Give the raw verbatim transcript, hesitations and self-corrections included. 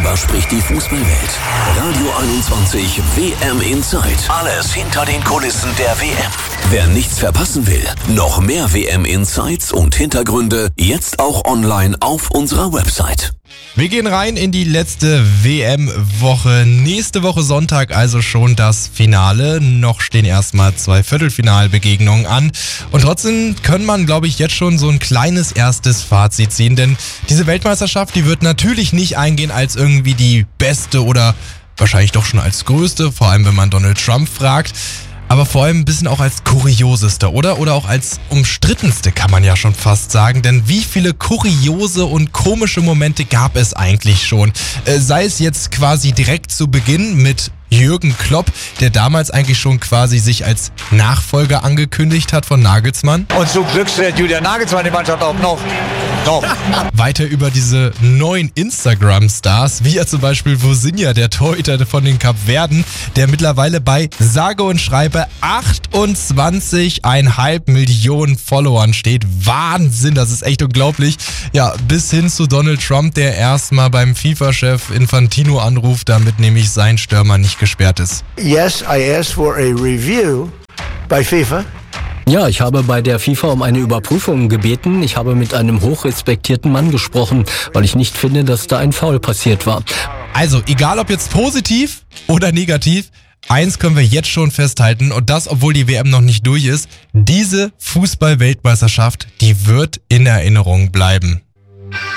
Darüber spricht die Fußballwelt. Radio einundzwanzig W M Insight. Alles hinter den Kulissen der W M. Wer nichts verpassen will, noch mehr W M Insights und Hintergründe jetzt auch online auf unserer Website. Wir gehen rein in die letzte W M-Woche. Nächste Woche Sonntag also schon das Finale. Noch stehen erstmal zwei Viertelfinalbegegnungen an. Und trotzdem kann man, glaube ich, jetzt schon so ein kleines erstes Fazit ziehen. Denn diese Weltmeisterschaft, die wird natürlich nicht eingehen als irgendwie die beste oder wahrscheinlich doch schon als größte, vor allem wenn man Donald Trump fragt. Aber vor allem ein bisschen auch als kurioseste, oder? Oder auch als umstrittenste, kann man ja schon fast sagen. Denn wie viele kuriose und komische Momente gab es eigentlich schon? Äh, sei es jetzt quasi direkt zu Beginn mit Jürgen Klopp, der damals eigentlich schon quasi sich als Nachfolger angekündigt hat von Nagelsmann. Und zum Glück stellt Julian Nagelsmann die Mannschaft auch noch. noch. Weiter über diese neuen Instagram-Stars, wie ja zum Beispiel Vozinha, der Torhüter von den Kapverden, der mittlerweile bei sage und schreibe achtundzwanzig Komma fünf Millionen Followern steht. Wahnsinn, das ist echt unglaublich. Ja, bis hin zu Donald Trump, der erstmal beim FIFA-Chef Infantino anruft, damit nämlich sein Stürmer nicht gesperrt ist. Yes, I asked for a review by FIFA. Ja, ich habe bei der FIFA um eine Überprüfung gebeten. Ich habe mit einem hochrespektierten Mann gesprochen, weil ich nicht finde, dass da ein Foul passiert war. Also, egal ob jetzt positiv oder negativ, eins können wir jetzt schon festhalten, und das, obwohl die W M noch nicht durch ist: diese Fußball-Weltmeisterschaft, die wird in Erinnerung bleiben.